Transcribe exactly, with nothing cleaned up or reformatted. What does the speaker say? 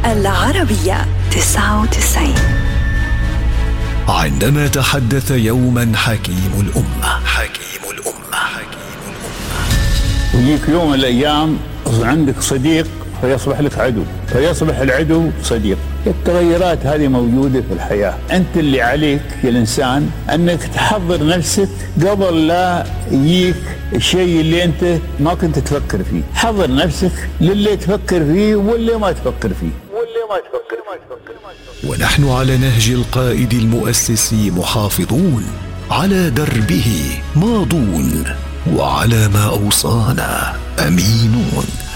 العربية تسعة وتسعين. عندما تحدث يوما حكيم الأمة حكيم الأمة حكيم الأمة يجيك يوم من الأيام عندك صديق فيصبح لك عدو، فيصبح العدو صديق. التغيرات هذه موجودة في الحياة. أنت اللي عليك يا الإنسان أنك تحضر نفسك قبل لا يجيك الشيء اللي أنت ما كنت تفكر فيه. حضر نفسك للي تفكر فيه واللي ما تفكر فيه واللي ما تفكر فيه. ونحن على نهج القائد المؤسس محافظون، على دربه ماضون، وعلى ما أوصانا أمينون.